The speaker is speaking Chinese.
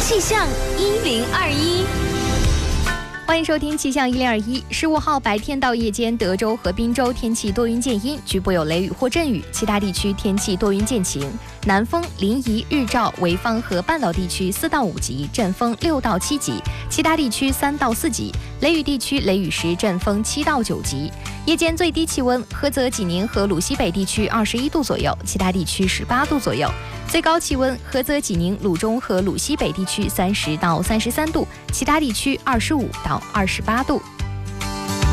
气象1021。欢迎收听气象1021。15号白天到夜间，德州和宾州天气多云见阴，局部有雷雨或阵雨，其他地区天气多云见晴。南风临沂、日照、潍坊和半岛地区4到5级，阵风6到7级，其他地区3到4级。雷雨地区雷雨时阵风7到9级。夜间最低气温，菏泽、济宁和鲁西北地区21度左右，其他地区18度左右。最高气温，菏泽、济宁、鲁中和鲁西北地区30到33度，其他地区25到28度。